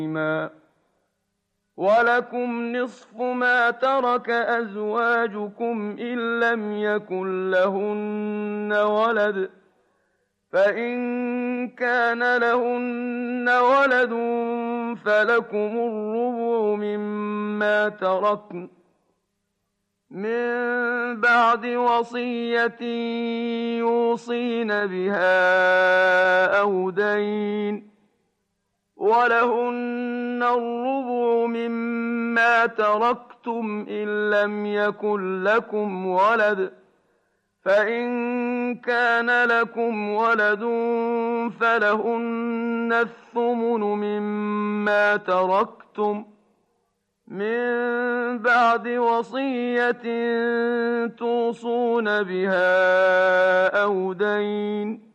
ولكم نصف ما ترك أزواجكم إن لم يكن لهن ولد، فإن كان لهن ولد فلكم الربع مما تركن من بعد وصية يوصين بها أو دين، ولهن الربع مما تركتم إن لم يكن لكم ولد، فإن كان لكم ولد فلهن الثمن مما تركتم من بعد وصية توصون بها أو دين،